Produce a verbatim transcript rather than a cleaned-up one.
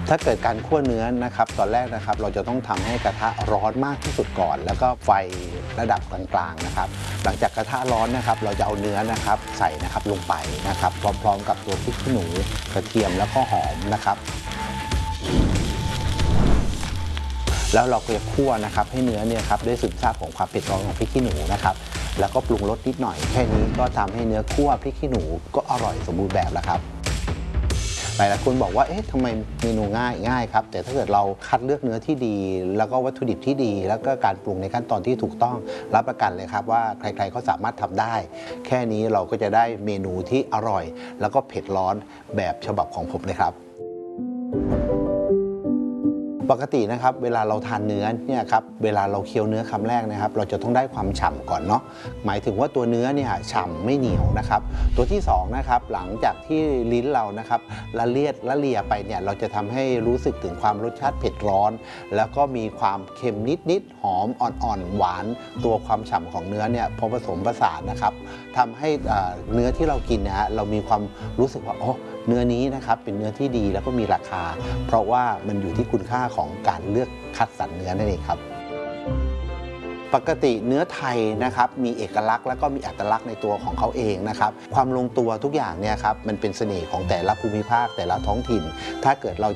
ถ้าเกิดการคั่วเนื้อนะครับตอนแรกนะครับเราจะต้องทำให้กระทะร้อนมากที่สุดก่อนแล้วก็ไฟระดับกลางๆนะครับหลังจากกระทะร้อนนะครับเราจะเอาเนื้อนะครับใส่นะครับลงไปนะครับพร้อมๆกับตัวพริกขี้หนูกระเทียมแล้วก็หอมนะครับแล้วเราก็จะคั่วนะครับให้เนื้อเนี่ยครับได้ซึมซาบของความเผ็ดร้อนของพริกขี้หนูนะครับแล้วก็ปรุงรสนิดหน่อยแค่นี้ก็ทำให้เนื้อคั่วพริกขี้หนูก็อร่อยสมบูรณ์แบบแล้วครับหลายๆคนบอกว่าเอ๊ะทำไมเมนูง่ายง่ายครับแต่ถ้าเกิดเราคัดเลือกเนื้อที่ดีแล้วก็วัตถุดิบที่ดีแล้วก็การปรุงในขั้นตอนที่ถูกต้องรับประกันเลยครับว่าใครๆก็สามารถทำได้แค่นี้เราก็จะได้เมนูที่อร่อยแล้วก็เผ็ดร้อนแบบฉบับของผมเลยครับปกตินะครับเวลาเราทานเนื้อเนี่ยครับเวลาเราเคี้ยวเนื้อคำแรกนะครับเราจะต้องได้ความฉ่ำก่อนเนาะหมายถึงว่าตัวเนื้อเนี่ยฉ่ำไม่เหนียวนะครับตัวที่สองนะครับหลังจากที่ลิ้นเรานะครับละเลียดละเลียไปเนี่ยเราจะทำให้รู้สึกถึงความรสชาติเผ็ดร้อนแล้วก็มีความเค็มนิดๆหอมอ่อนๆหวานตัวความฉ่ำของเนื้อเนี่ยพอผสมผสานนะครับทำให้เนื้อที่เรากินนะฮะเรามีความรู้สึกว่าโอ้เนื้อนี้นะครับเป็นเนื้อที่ดีแล้วก็มีราคาเพราะว่ามันอยู่ที่คุณค่าของการเลือกคัดสรรเนื้อนั่นเองครับปกติเนื้อไทยนะครับมีเอกลักษณ์แล้วก็มีอัตลักษณ์ในตัวของเขาเองนะครับความลงตัวทุกอย่างเนี่ยครับมันเป็นเสน่ห์ของแต่ละภูมิภาคแต่ละท้องถิ่นถ้าเกิดเรา